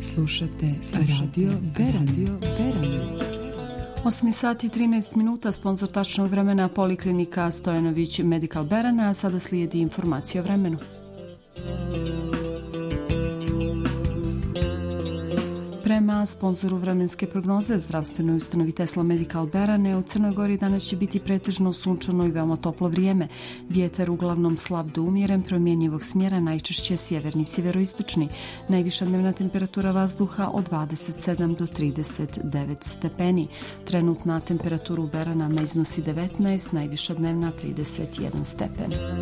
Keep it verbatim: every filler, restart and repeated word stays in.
Slušate, slušate Radio Beran. osam sati i trinaest minuta, sponsor tačnog vremena Poliklinika Stojanović Medical Berana, a sada slijedi informacija o vremenu. Prema sponzoru vremenske prognoze zdravstvenoj ustanovi Tesla Medical Berane, u Crnoj Gori danas će biti pretežno sunčano i veoma toplo vrijeme. Vjetar uglavnom slab do umjeren, promjenjivog smjera, najčešće sjeverni sjeveroistočni. Najviša dnevna temperatura vazduha od dvadeset sedam do trideset devet stepeni. Trenutna temperatura u Beranama iznosi devetnaest, najviša dnevna trideset jedan stepen.